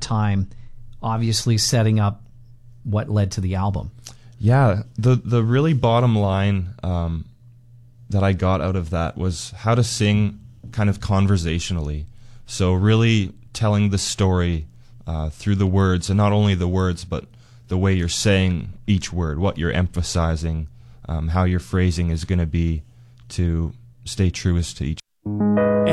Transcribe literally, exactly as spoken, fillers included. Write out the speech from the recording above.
time, obviously setting up what led to the album. Yeah, the the really bottom line um, that I got out of that was how to sing kind of conversationally. So really telling the story uh, through the words, and not only the words, but the way you're saying each word, what you're emphasizing, um, how your phrasing is going to be to stay truest to each.